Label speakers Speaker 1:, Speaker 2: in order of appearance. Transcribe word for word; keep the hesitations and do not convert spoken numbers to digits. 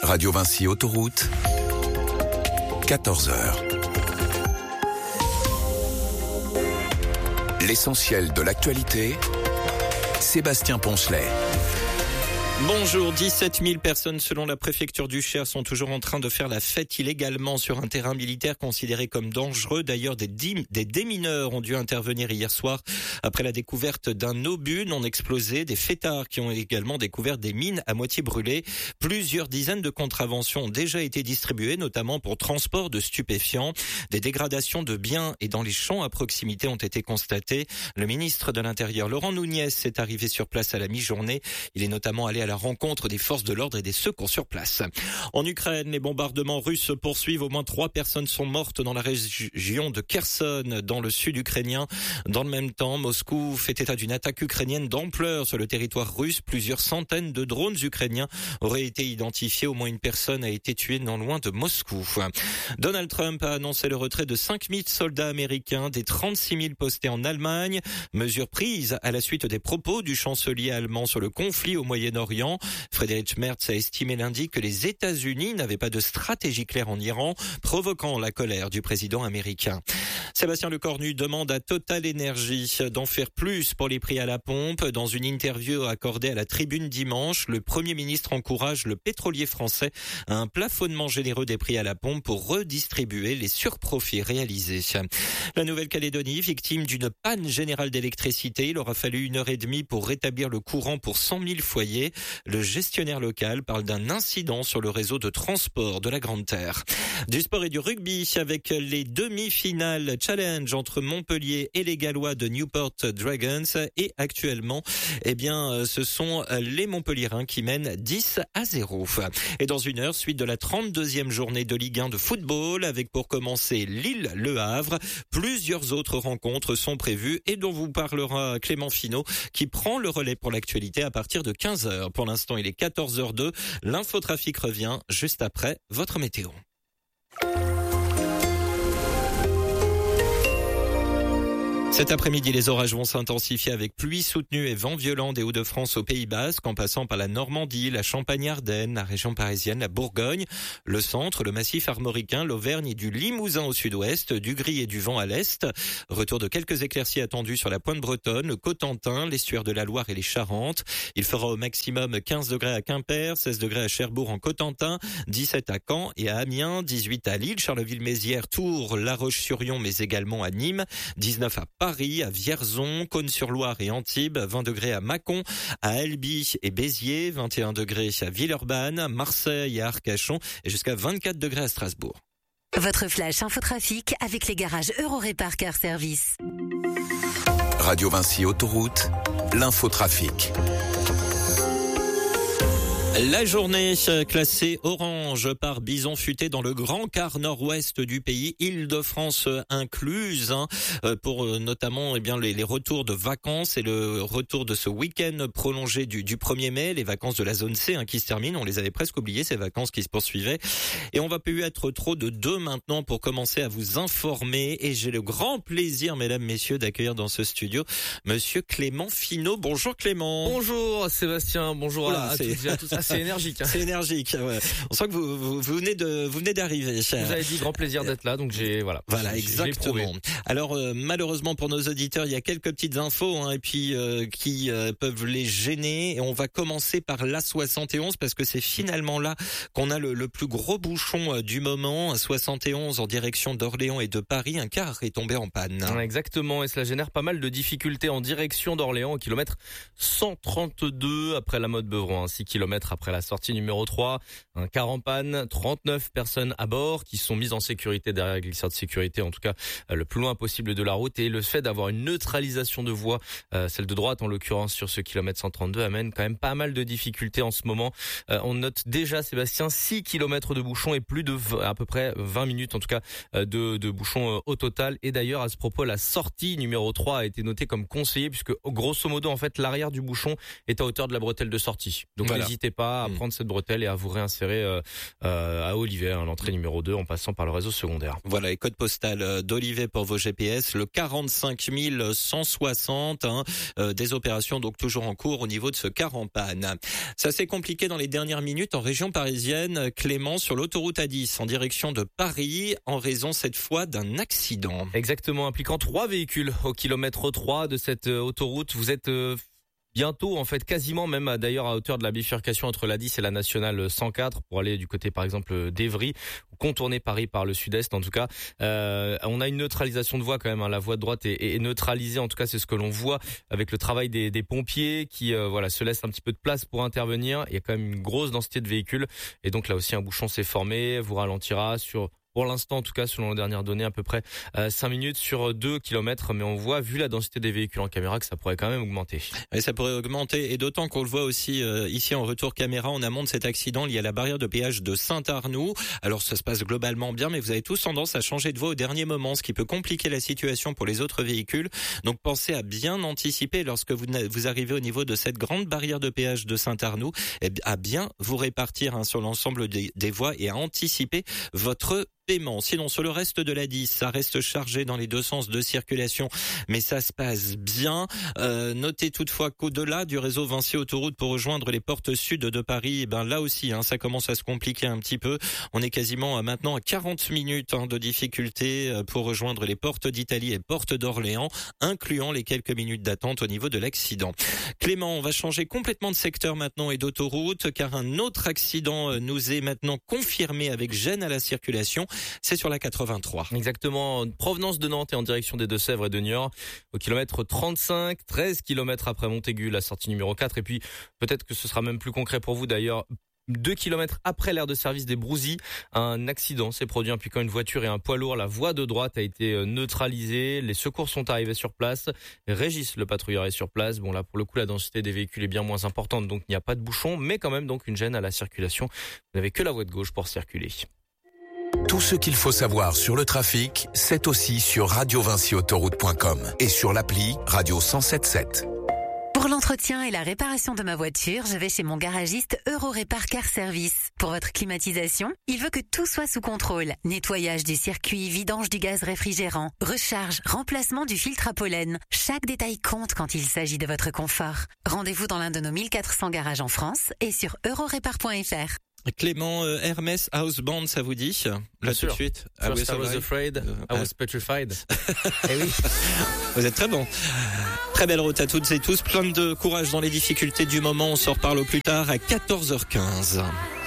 Speaker 1: Radio Vinci Autoroute, quatorze heures. L'essentiel de l'actualité, Sébastien Poncelet.
Speaker 2: Bonjour, dix-sept mille personnes selon la préfecture du Cher sont toujours en train de faire la fête illégalement sur un terrain militaire considéré comme dangereux. D'ailleurs, des, dim- des démineurs ont dû intervenir hier soir après la découverte d'un obus non explosé, des fêtards qui ont également découvert des mines à moitié brûlées. Plusieurs dizaines de contraventions ont déjà été distribuées, notamment pour transport de stupéfiants. Des dégradations de biens et dans les champs à proximité ont été constatées. Le ministre de l'Intérieur, Laurent Nunez, est arrivé sur place à la mi-journée. Il est notamment allé à la rencontre des forces de l'ordre et des secours sur place. En Ukraine, les bombardements russes se poursuivent. Au moins trois personnes sont mortes dans la région de Kherson, dans le sud ukrainien. Dans le même temps, Moscou fait état d'une attaque ukrainienne d'ampleur sur le territoire russe. Plusieurs centaines de drones ukrainiens auraient été identifiés. Au moins une personne a été tuée non loin de Moscou. Donald Trump a annoncé le retrait de cinq mille soldats américains des trente-six mille postés en Allemagne. Mesure prise à la suite des propos du chancelier allemand sur le conflit au Moyen-Orient. Friedrich Merz a estimé lundi que les États-Unis n'avaient pas de stratégie claire en Iran, provoquant la colère du président américain. Sébastien Lecornu demande à Total Energy d'en faire plus pour les prix à la pompe. Dans une interview accordée à la Tribune dimanche, le Premier ministre encourage le pétrolier français à un plafonnement généreux des prix à la pompe pour redistribuer les surprofits réalisés. La Nouvelle-Calédonie, victime d'une panne générale d'électricité, il aura fallu une heure et demie pour rétablir le courant pour cent mille foyers. Le gestionnaire local parle d'un incident sur le réseau de transport de la Grande Terre. Du sport et du rugby avec les demi-finales challenge entre Montpellier et les Gallois de Newport Dragons. Et actuellement, eh bien, ce sont les Montpelliérains qui mènent dix à zéro. Et dans une heure, suite de la trente-deuxième journée de Ligue un de football avec pour commencer Lille-Le Havre. Plusieurs autres rencontres sont prévues et dont vous parlera Clément Finot qui prend le relais pour l'actualité à partir de quinze heures. Pour l'instant, il est quatorze heures deux. L'infotrafic revient juste après votre météo. Cet après-midi, les orages vont s'intensifier avec pluie soutenue et vent violent des Hauts-de-France au Pays Basque, en passant par la Normandie, la Champagne-Ardenne, la région parisienne, la Bourgogne, le centre, le massif armoricain, l'Auvergne et du Limousin au sud-ouest, du gris et du vent à l'est. Retour de quelques éclaircies attendues sur la pointe bretonne, le Cotentin, l'estuaire de la Loire et les Charentes. Il fera au maximum quinze degrés à Quimper, seize degrés à Cherbourg en Cotentin, dix-sept à Caen et à Amiens, dix-huit à Lille, Charleville-Mézières, Tours, La Roche-sur-Yon, mais également à Nîmes, dix-neuf à Paris, à Vierzon, Cône-sur-Loire et Antibes, vingt degrés à Mâcon, à Albi et Béziers, vingt et un degrés à Villeurbanne, Marseille et à Arcachon et jusqu'à vingt-quatre degrés à Strasbourg.
Speaker 3: Votre flash infotrafic avec les garages Eurorépar Car Service.
Speaker 1: Radio Vinci Autoroute, l'infotrafic.
Speaker 2: La journée classée orange par bison futé dans le grand quart nord-ouest du pays, Île-de-France incluse, hein, pour notamment eh bien les, les retours de vacances et le retour de ce week-end prolongé du, du premier mai, les vacances de la zone C hein, qui se terminent. On les avait presque oubliées, ces vacances qui se poursuivaient. Et on va plus être trop de deux maintenant pour commencer à vous informer. Et j'ai le grand plaisir, mesdames, messieurs, d'accueillir dans ce studio Monsieur Clément Finot. Bonjour Clément.
Speaker 4: Bonjour Sébastien, bonjour
Speaker 2: Oula,
Speaker 4: à, à toutes et à tous. Ah, c'est énergique. Hein.
Speaker 2: C'est énergique. Ouais. On sent que vous, vous, vous venez de vous venez d'arriver.
Speaker 4: Vous avez dit grand plaisir d'être là, donc j'ai voilà.
Speaker 2: Voilà, exactement. Alors euh, malheureusement pour nos auditeurs, il y a quelques petites infos hein, et puis euh, qui euh, peuvent les gêner. Et on va commencer par l'A soixante et onze parce que c'est finalement là qu'on a le, le plus gros bouchon euh, du moment. soixante et onze en direction d'Orléans et de Paris. Un car est tombé en panne.
Speaker 4: Exactement, et cela génère pas mal de difficultés en direction d'Orléans au kilomètre cent trente-deux après la Motte Beuvron, six kilomètres après la sortie numéro trois, un car en panne, trente-neuf personnes à bord qui sont mises en sécurité derrière le glisseur de sécurité, en tout cas le plus loin possible de la route, et le fait d'avoir une neutralisation de voie, euh, celle de droite en l'occurrence sur ce kilomètre cent trente-deux, amène quand même pas mal de difficultés en ce moment. Euh, on note déjà, Sébastien, six kilomètres de bouchons et plus de vingt, à peu près vingt minutes en tout cas de, de bouchons euh, au total. Et d'ailleurs à ce propos, la sortie numéro trois a été notée comme conseillée puisque grosso modo en fait l'arrière du bouchon est à hauteur de la bretelle de sortie. Donc voilà. N'hésitez pas pas à mmh. prendre cette bretelle et à vous réinsérer euh, euh, à Olivet, hein, l'entrée numéro deux, en passant par le réseau secondaire.
Speaker 2: Voilà, et code postal d'Olivet pour vos G P S, le quarante-cinq mille cent soixante, hein, euh, des opérations donc toujours en cours au niveau de ce car en panne. Ça s'est compliqué dans les dernières minutes en région parisienne, Clément, sur l'autoroute A dix en direction de Paris, en raison cette fois d'un accident.
Speaker 4: Exactement, impliquant trois véhicules au kilomètre trois de cette autoroute. Vous êtes euh, bientôt, en fait, quasiment même d'ailleurs à hauteur de la bifurcation entre l'A dix et la nationale cent quatre pour aller du côté, par exemple, d'Evry, ou contourner Paris par le sud-est. En tout cas, euh, on a une neutralisation de voie quand même. Hein. La voie de droite est, est neutralisée. En tout cas, c'est ce que l'on voit avec le travail des, des pompiers qui, euh, voilà, se laissent un petit peu de place pour intervenir. Il y a quand même une grosse densité de véhicules et donc là aussi un bouchon s'est formé. Vous ralentira sur pour l'instant, en tout cas, selon les dernières données, à peu près euh, cinq minutes sur deux kilomètres. Mais on voit, vu la densité des véhicules en caméra, que ça pourrait quand même augmenter.
Speaker 2: Et ça pourrait augmenter, et d'autant qu'on le voit aussi euh, ici en retour caméra en amont de cet accident lié à la barrière de péage de Saint-Arnoux. Alors ça se passe globalement bien, mais vous avez tous tendance à changer de voie au dernier moment, ce qui peut compliquer la situation pour les autres véhicules. Donc pensez à bien anticiper lorsque vous, vous arrivez au niveau de cette grande barrière de péage de Saint-Arnoux, et à bien vous répartir hein, sur l'ensemble des, des voies et à anticiper votre paiement. Sinon, sur le reste de l'A dix, ça reste chargé dans les deux sens de circulation, mais ça se passe bien. Euh, notez toutefois qu'au-delà du réseau Vinci Autoroute pour rejoindre les portes sud de Paris, eh ben là aussi, hein, ça commence à se compliquer un petit peu. On est quasiment à maintenant à quarante minutes hein, de difficulté pour rejoindre les portes d'Italie et portes d'Orléans, incluant les quelques minutes d'attente au niveau de l'accident. Clément, on va changer complètement de secteur maintenant et d'autoroute, car un autre accident nous est maintenant confirmé avec gêne à la circulation. C'est sur la quatre-vingt-trois.
Speaker 4: Exactement, en provenance de Nantes et en direction des Deux-Sèvres et de Niort, au kilomètre trente-cinq, treize kilomètres après Montaigu, la sortie numéro quatre. Et puis, peut-être que ce sera même plus concret pour vous d'ailleurs, deux kilomètres après l'aire de service des Brousilles, un accident s'est produit impliquant une voiture et un poids lourd. La voie de droite a été neutralisée. Les secours sont arrivés sur place. Régis, le patrouilleur, est sur place. Bon, là, pour le coup, la densité des véhicules est bien moins importante, donc il n'y a pas de bouchon, mais quand même donc une gêne à la circulation. Vous n'avez que la voie de gauche pour circuler.
Speaker 1: Tout ce qu'il faut savoir sur le trafic, c'est aussi sur radio vinci autoroute point com et sur l'appli Radio cent sept sept.
Speaker 3: Pour l'entretien et la réparation de ma voiture, je vais chez mon garagiste Eurorépar Car Service. Pour votre climatisation, il veut que tout soit sous contrôle. Nettoyage du circuit, vidange du gaz réfrigérant, recharge, remplacement du filtre à pollen. Chaque détail compte quand il s'agit de votre confort. Rendez-vous dans l'un de nos mille quatre cents garages en France et sur eurorépar point f r.
Speaker 2: Clément, euh, Hermès House Band, ça vous dit? Là
Speaker 4: Bien
Speaker 2: tout
Speaker 4: sûr.
Speaker 2: de suite.
Speaker 4: First I was afraid, I was petrified. Eh oui.
Speaker 2: Vous êtes très bon. Très belle route à toutes et tous. Plein de courage dans les difficultés du moment. On s'en reparle au plus tard à quatorze heures quinze.